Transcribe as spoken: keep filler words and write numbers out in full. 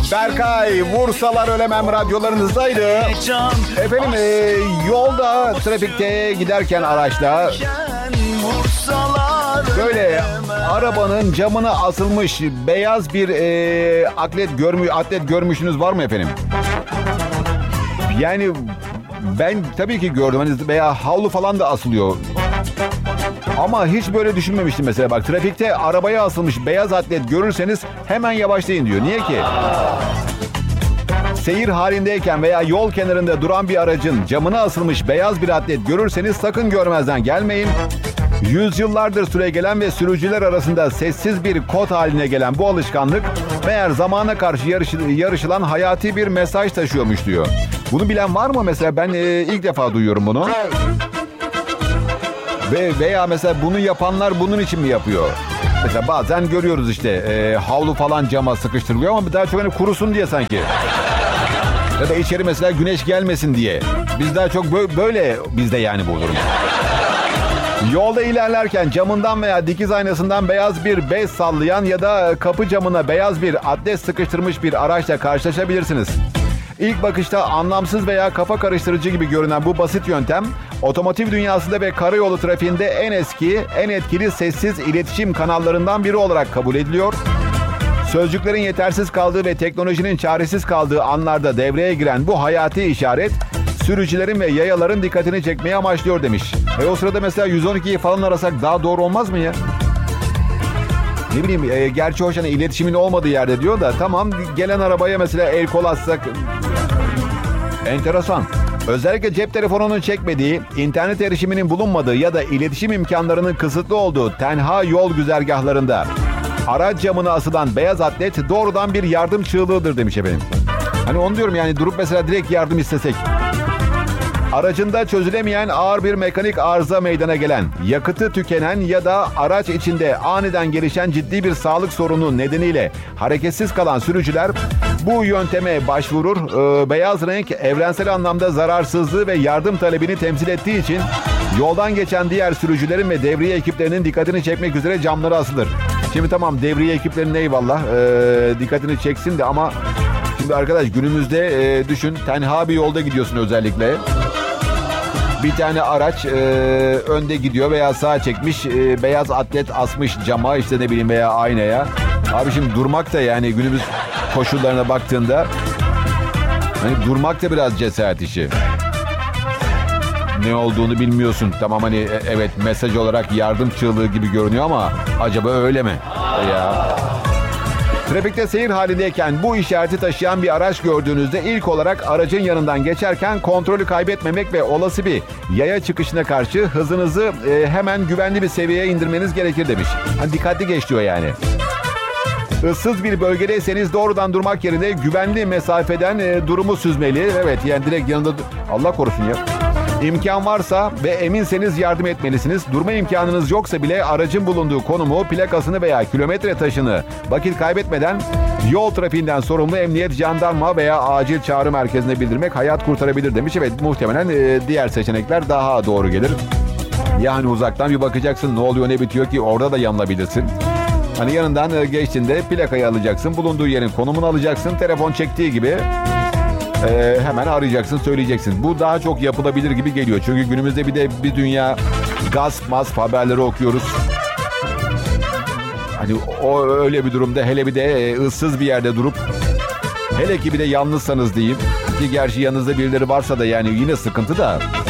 Berkay, vursalar ölemem radyolarınızdaydı. Efendim e, yolda, trafikte giderken araçla böyle arabanın camına asılmış beyaz bir e, atlet, görmü, atlet görmüşsünüz var mı efendim? Yani ben tabii ki gördüm. Hani veya havlu falan da asılıyor. Ama hiç böyle düşünmemiştim mesela. Bak, trafikte arabaya asılmış beyaz atlet görürseniz hemen yavaşlayın diyor. Niye ki? Seyir halindeyken veya yol kenarında duran bir aracın camına asılmış beyaz bir atlet görürseniz sakın görmezden gelmeyin. Yüzyıllardır süregelen ve sürücüler arasında sessiz bir kod haline gelen bu alışkanlık meğer zamana karşı yarışı, yarışılan hayati bir mesaj taşıyormuş diyor. Bunu bilen var mı mesela? Ben e, ilk defa duyuyorum bunu. Ve veya mesela bunu yapanlar bunun için mi yapıyor? Mesela bazen görüyoruz işte e, havlu falan cama sıkıştırılıyor ama daha çok hani kurusun diye sanki. Ya da içeri mesela güneş gelmesin diye. Biz daha çok bö- böyle bizde yani bu durum. Yolda ilerlerken camından veya dikiz aynasından beyaz bir bez sallayan ya da kapı camına beyaz bir atlet sıkıştırmış bir araçla karşılaşabilirsiniz. İlk bakışta anlamsız veya kafa karıştırıcı gibi görünen bu basit yöntem, otomotiv dünyasında ve karayolu trafiğinde en eski, en etkili sessiz iletişim kanallarından biri olarak kabul ediliyor. Sözcüklerin yetersiz kaldığı ve teknolojinin çaresiz kaldığı anlarda devreye giren bu hayati işaret, sürücülerin ve yayaların dikkatini çekmeye amaçlıyor demiş. E o sırada mesela yüz on ikiyi falan arasak daha doğru olmaz mı ya? Ne bileyim, e, gerçi hoş hani iletişimin olmadığı yerde diyor da tamam, gelen arabaya mesela el kol atsak enteresan. Özellikle cep telefonunun çekmediği, internet erişiminin bulunmadığı ya da iletişim imkanlarının kısıtlı olduğu tenha yol güzergahlarında araç camına asılan beyaz atlet doğrudan bir yardım çığlığıdır demiş efendim. Hani onu diyorum yani, durup mesela direkt yardım istesek. Aracında çözülemeyen ağır bir mekanik arıza meydana gelen, yakıtı tükenen ya da araç içinde aniden gelişen ciddi bir sağlık sorunu nedeniyle hareketsiz kalan sürücüler bu yönteme başvurur. Ee, beyaz renk evrensel anlamda zararsızlığı ve yardım talebini temsil ettiği için yoldan geçen diğer sürücülerin ve devriye ekiplerinin dikkatini çekmek üzere camlara asılır. Şimdi tamam, devriye ekiplerinin eyvallah ee, dikkatini çeksin de ama şimdi arkadaş günümüzde ee, düşün, tenha bir yolda gidiyorsun özellikle. Bir tane araç e, önde gidiyor veya sağa çekmiş, e, beyaz atlet asmış cama, işte ne bileyim, veya aynaya. Abi şimdi durmak da yani günümüz koşullarına baktığında hani durmak da biraz cesaret işi. Ne olduğunu bilmiyorsun. Tamam hani e, evet mesaj olarak yardım çığlığı gibi görünüyor ama acaba öyle mi? Ya. Trafikte seyir halindeyken bu işareti taşıyan bir araç gördüğünüzde ilk olarak aracın yanından geçerken kontrolü kaybetmemek ve olası bir yaya çıkışına karşı hızınızı e, hemen güvenli bir seviyeye indirmeniz gerekir demiş. Hani dikkatli geç diyor yani. Issız bir bölgedeyseniz doğrudan durmak yerine güvenli mesafeden e, durumu süzmeli. Evet yani direkt yanında, Allah korusun ya. İmkan varsa ve eminseniz yardım etmelisiniz. Durma imkanınız yoksa bile aracın bulunduğu konumu, plakasını veya kilometre taşını vakit kaybetmeden yol trafiğinden sorumlu emniyet, jandarma veya acil çağrı merkezine bildirmek hayat kurtarabilir demiş. Evet, muhtemelen e, diğer seçenekler daha doğru gelir. Yani uzaktan bir bakacaksın, ne oluyor ne bitiyor ki orada da yanılabilirsin. Hani yanından e, geçtiğinde plakayı alacaksın, bulunduğu yerin konumunu alacaksın, telefon çektiği gibi Ee, hemen arayacaksın, söyleyeceksin. Bu daha çok yapılabilir gibi geliyor. Çünkü günümüzde bir de bir dünya gasp masp haberleri okuyoruz. Hani o öyle bir durumda, hele bir de e, ıssız bir yerde durup, hele ki bir de yalnızsanız diyeyim ki gerçi yanınızda birileri varsa da yani yine sıkıntı da.